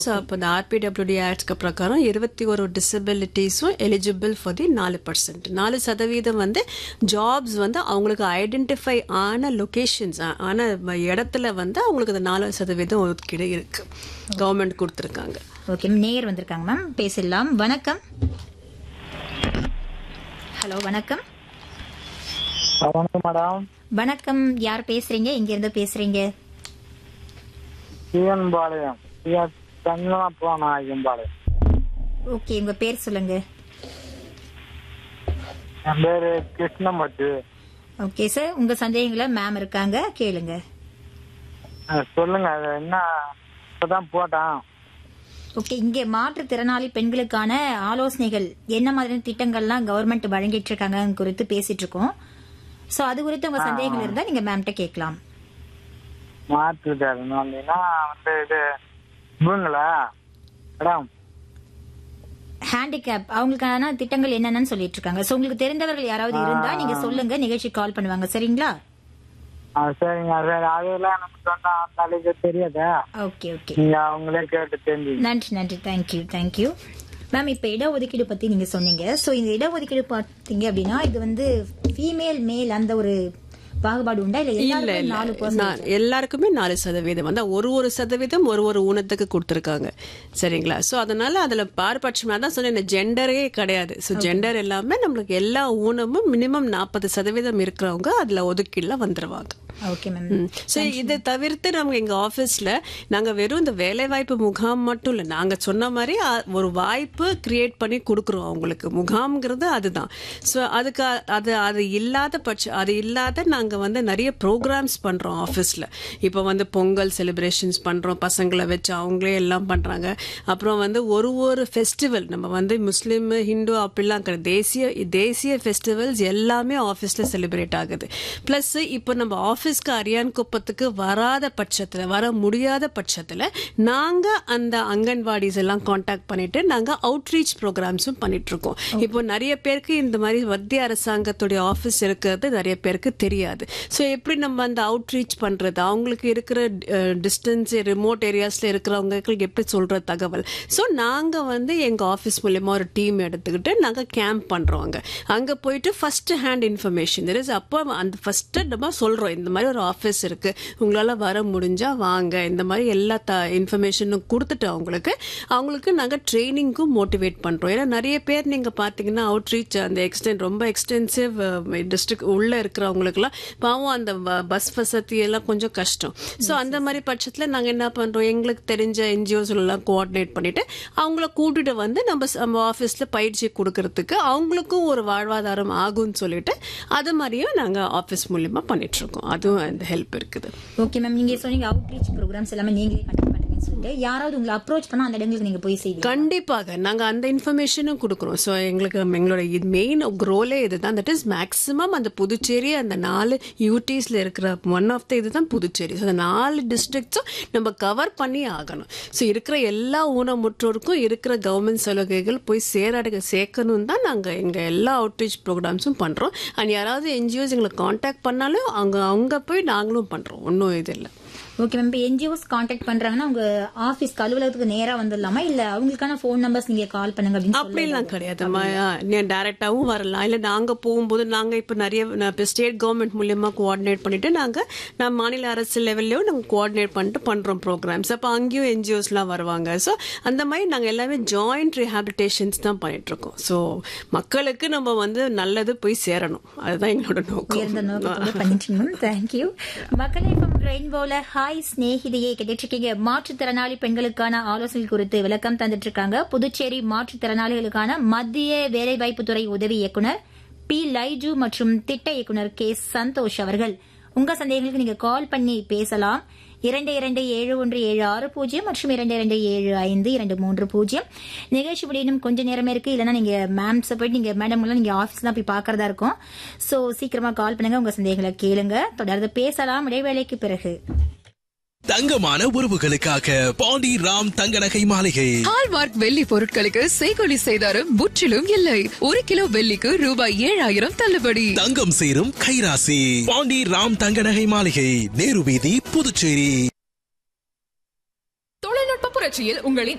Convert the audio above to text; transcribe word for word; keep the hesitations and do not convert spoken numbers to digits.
So அப்போ இந்த RPWD ஆக்ட்ஸ்க்கு பிரகாரம் இருபத்தி ஒரு டிசபிலிட்டிஸும் எலிஜிபிள் ஃபார் தி நாலு பர்சன்ட் நாலு சதவீதம் வந்து ஜாப்ஸ் வந்து அவங்களுக்கு ஐடென்டிஃபை ஆன லொக்கேஷன்ஸ் ஆன இடத்துல வந்து அவங்களுக்கு அந்த நாலு சதவீதம் ஒதுக்கீடு இருக்கு கவர்மெண்ட் கொடுத்துருக்காங்க. ஓகே, நேயர் வந்திருக்காங்க மேம், பேசலாம். வணக்கம். ஹலோ, வணக்கம். வணக்கம் மேடம். வணக்கம், யார் பேசுறீங்க, எங்க இருந்து பேசுறீங்க? பாளையம் பாளையம். ஓகே, உங்க பேர் சொல்லுங்க. என் பேரு கிருஷ்ணமூர்த்தி. ஓகே சார், உங்க சந்தேகங்களை மேம் இருக்காங்க, கேளுங்க. சொல்லுங்க, அது என்ன இப்பதான் போட்டான். ஓகே, இங்க மாற்றுத்திறனாளி பெண்களுக்கான ஆலோசனைகள் என்ன மாதிரியான திட்டங்கள்லாம் கவர்மெண்ட் வழங்கிட்டு இருக்காங்க குறித்து பேசிட்டு இருக்கோம். சோ அது குறித்து உங்க சந்தேகங்கள் இருந்தா நீங்க மேம்கிட்ட கேட்கலாம். மாற்றுத்திறனாளினா வந்து இது இவங்களா மேடம்? ஹேண்டிகேப் அவங்களுக்கான திட்டங்கள் என்னென்னு சொல்லிட்டு இருக்காங்க. சோ உங்களுக்கு தெரிந்தவர்கள் யாராவது இருந்தா நீங்க சொல்லுங்க, நிகழ்ச்சி கால் பண்ணுவாங்க. சரிங்களா? சரிங்க, சரி. அதெல்லாம் எனக்கு சொன்னா அந்த அளவுக்கு தெரியாதா? ஓகே ஓகே, நீங்க அவங்களே கேட்டு தெரிஞ்சு. நன்றி நன்றி, தேங்க்யூ தேங்க்யூ மேம். இப்ப இடஒதுக்கீடு பத்தி நீங்க சொன்னீங்க. சோ இந்த இடஒதுக்கீடு பாத்தீங்க அப்படின்னா இது வந்து ஃபீமேல் மேல் அந்த ஒரு பாகுபாடு உண்டா இல்ல எல்லாருக்குமே நாலு சதவீதம் வந்து ஒரு ஒரு சதவீதம் ஒரு ஒரு ஊனத்துக்கு கொடுத்துருக்காங்க. சரிங்களா? ஸோ அதனால அதுல பாரபட்சமா தான் சொன்னேன், ஜெண்டரே கிடையாது. ஸோ ஜெண்டர் எல்லாமே நம்மளுக்கு எல்லா ஊனமும் மினிமம் நாற்பது சதவீதம் இருக்கிறவங்க அதுல ஒதுக்கீடுல வந்துருவாங்க. Okay ma'am. ஸோ இதை தவிர்த்து நம்ம எங்க ஆபீஸ்ல நாங்க வெறும் இந்த வேலை வாய்ப்பு முகாம் மட்டும் இல்லை, நாங்க சொன்ன மாதிரி ஒரு வாய்ப்பு கிரியேட் பண்ணி கொடுக்குறோம் அவங்களுக்கு. முகாம்ங்கிறது அதுதான். ஸோ அதுக்கு அது அது இல்லாத பட்ச அது இல்லாத நாங்க வந்து நிறைய ப்ரோக்ராம்ஸ் பண்றோம் ஆஃபீஸ்ல. இப்போ வந்து பொங்கல் செலிப்ரேஷன்ஸ் பண்றோம், பசங்களை வச்சு அவங்களே எல்லாம் பண்றாங்க. அப்புறம் வந்து ஒரு ஒரு ஃபெஸ்டிவல் நம்ம வந்து முஸ்லீம் ஹிந்து அப்படிலாம் கிடையாது, தேசிய தேசிய ஃபெஸ்டிவல்ஸ் எல்லாமே ஆஃபீஸ்ல செலிப்ரேட் ஆகுது. பிளஸ் இப்போ நம்ம ஆஃபீஸ்க்கு அரியான் குப்பத்துக்கு வராத பட்சத்துல வர முடியாத பட்சத்துல நாங்க அந்த அங்கன்வாடிஸ் எல்லாம் கான்டாக்ட் பண்ணிட்டு நாங்க அவுட்ரீச் ப்ரோக்ராம்ஸும் பண்ணிட்டு இருக்கோம். இப்போ நிறைய பேருக்கு இந்த மாதிரி மத்திய அரசாங்கத்துடைய ஆஃபீஸ் இருக்கிறது நிறைய பேருக்கு தெரியாது. ஸோ எப்படி நம்ம அந்த அவுட்ரீச் பண்றது, அவங்களுக்கு இருக்கிற டிஸ்டன்ஸ் ரிமோட் ஏரியாஸ்ல இருக்கிறவங்களுக்கு எப்படி சொல்ற தகவல். ஸோ நாங்க வந்து எங்க ஆஃபீஸ் மூலமா ஒரு டீம் எடுத்துக்கிட்டு நாங்க கேம்ப் பண்றோம். அங்க அங்க போயிட்டு ஃபர்ஸ்ட் ஹேண்ட் இன்ஃபர்மேஷன் அப்போ அந்த ஃபர்ஸ்ட் நம்ம சொல்றோம், இந்த மாதிரி ஒரு ஆஃபீஸ் இருக்கு, உங்களால வர முடிஞ்சா வாங்க, இந்த மாதிரி எல்லா இன்ஃபர்மேஷனும் கொடுத்துட்டு அவங்களுக்கு அவங்களுக்கு நாங்க ட்ரைனிங்கும் மோட்டிவேட் பண்றோம். ஏன்னா நிறைய பேர் நீங்க பாத்தீங்கன்னா அவுட்ரீச் அந்த எக்ஸ்டென்ட் ரொம்ப எக்ஸ்டென்சிவ் டிஸ்ட்ரிக்ட் உள்ள இருக்கிறவங்களுக்குலாம் பாவம் அந்த பஸ் வசதி எல்லாம் கொஞ்சம் கஷ்டம். ஸோ அந்த மாதிரி பட்சத்துல நாங்க என்ன பண்றோம், எங்களுக்கு தெரிஞ்ச என்ஜிஓஸ் எல்லாம் கோஆர்டினேட் பண்ணிட்டு அவங்கள கூட்டிட்டு வந்து நம்ம நம்ம ஆஃபீஸ்ல பயிற்சி கொடுக்கறதுக்கு அவங்களுக்கும் ஒரு வாழ்வாதாரம் ஆகும்னு சொல்லிட்டு அது மாதிரியும் நாங்க ஆஃபீஸ் மூலியமா பண்ணிட்டு இருக்கோம். அதுவும் அந்த ஹெல்ப் இருக்குது. ஓகே மேம், நீங்க சொன்னீங்க அவுட்ரீச் ப்ரோக்ராம்ஸ் எல்லாமே நீங்களே கண்டக்ட் பண்றீங்கன்னு சொல்லிட்டு யாராவது உங்களை அப்ரோச் பண்ணா அந்த இடங்களுக்கு நீங்க போய் செய்வீங்க? கண்டிப்பாக நாங்க அந்த இன்ஃபர்மேஷனும் கொடுக்குறோம். ஸோ எங்களுக்கு எங்களோட மெயின் ரோலே இதுதான். தட் இஸ் மேக்ஸிமம் அந்த புதுச்சேரி அந்த நாலு யூடிஸ்ல இருக்கிற ஒன் ஆஃப் த இதுதான் புதுச்சேரி. ஸோ அந்த நாலு டிஸ்ட்ரிக்ட்ஸும் நம்ம கவர் பண்ணி ஆகணும். ஸோ இருக்கிற எல்லா ஊனமுற்றோருக்கும் இருக்கிற கவர்மெண்ட் சலுகைகள் போய் சேர சேர்க்கணும் தான் நாங்கள் எங்கள் எல்லா அவுட்ரீச் ப்ரோக்ராம்ஸும் பண்ணுறோம். அண்ட் யாராவது என்ஜிஓஸ் எங்களை காண்டாக்ட் பண்ணாலும் அங்கே அங்கே போய் நாங்களும் பண்ணுறோம். ஒன்றும் இது இல்லை. ஓகே மேம், இப்போ என்ஜிஓஸ் கான்டாக்ட் பண்றாங்கன்னா உங்க ஆபீஸ் அலுவலகத்துக்கு நேரா வந்துடலாமா இல்ல அவங்களுக்கான போன் நம்பர்ஸ் நீங்க கால் பண்ணுங்க அப்படின்னு? அப்படிலாம் கிடையாது, டைரக்டாவும் வரலாம். இல்ல நாங்க போகும்போது நாங்க இப்ப நிறைய ஸ்டேட் கவர்மெண்ட் மூலியமா கோஆர்டினேட் பண்ணிட்டு நாங்க நான் மாநில அரசு லெவல்லயும் நாங்க கோஆர்டினேட் பண்ணிட்டு பண்றோம் ப்ரோக்ராம்ஸ். அப்ப அங்கேயும் என்ஜிஓஸ் எல்லாம் வருவாங்க. ஸோ அந்த மாதிரி நாங்க எல்லாமே ஜாயிண்ட் ரீஹாபிலிட்டேஷன்ஸ் தான் பண்ணிட்டு இருக்கோம். ஸோ மக்களுக்கு நம்ம வந்து நல்லது போய் சேரணும், அதுதான் எங்களோட நோக்கம். தேங்க்யூ. மக்களே, ரெயின்போல ஹாய் ஸ்நேகிதியை கேட்டிருக்கீங்க. மாற்றுத்திறனாளி பெண்களுக்கான ஆலோசனை குறித்து விளக்கம் தந்துட்டு இருக்காங்க புதுச்சேரி மாற்றுத்திறனாளிகளுக்கான மத்திய வேலைவாய்ப்புத்துறை உதவி இயக்குனர் பி லைஜு மற்றும் திட்ட இயக்குனர் கே சந்தோஷ் அவர்கள். உங்க சந்தேகங்களுக்கு நீங்க கால் பண்ணி பேசலாம். இரண்டு இரண்டு ஏழு ஒன்று ஏழு ஆறு பூஜ்ஜியம் மற்றும் இரண்டு இரண்டு ஏழு ஐந்து இரண்டு மூன்று பூஜ்ஜியம். நிகழ்ச்சி முடியும் கொஞ்ச நேரமே இருக்கு. இல்லைன்னா நீங்க மேம்ஸை போயிட்டு நீங்க மேடம் நீங்க ஆஃபீஸ் தான் போய் பாக்குறதா இருக்கும். சோ சீக்கிரமா கால் பண்ணுங்க, உங்க சந்தேகங்களை கேளுங்க. தொடர்ந்து பேசலாம் இடைவேளைக்கு பிறகு. தங்கமான உறவுகளுக்காக பாண்டி ராம் தங்க நகை மாளிகை. ஹால்மார்க் வெள்ளி பொருட்களுக்கு செய்கொலி செய்தாரும் முற்றிலும் இல்லை. ஒரு கிலோ வெள்ளிக்கு ரூபாய் ஏழாயிரம் தள்ளுபடி. தங்கம் சேரும் கைராசி பாண்டி ராம் தங்க நகை மாளிகை, நேரு வீதி, புதுச்சேரி. தொழில்நுட்ப புரட்சியில் உங்களின்